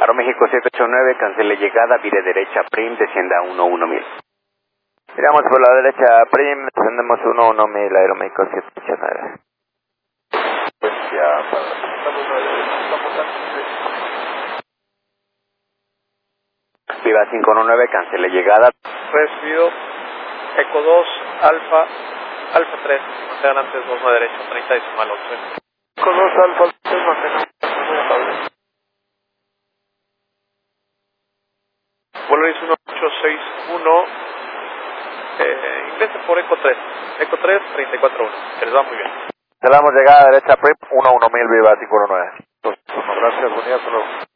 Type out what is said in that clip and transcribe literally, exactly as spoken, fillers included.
Aeroméxico siete ocho nueve, cancele llegada, vire derecha, Prim, descienda uno uno mil. Giramos por la derecha, Prim, descendemos uno uno mil, Aeroméxico siete ocho nueve. Pues ya, estamos a Viva cinco uno nueve, cancele llegada. Recibido, Eco dos, Alfa, Alfa tres, mantengan antes dos a derecha, treinta decimal once. Eco dos, Alfa tres, mantengan muy amable. Volaris uno ocho seis uno, eh, ingresa por Eco tres, Eco tres, treinta y cuatro uno, que les va muy bien. Cancelamos llegada derecha, Prim, uno uno mil, Viva cinco uno nueve. Gracias, buen día, hasta luego.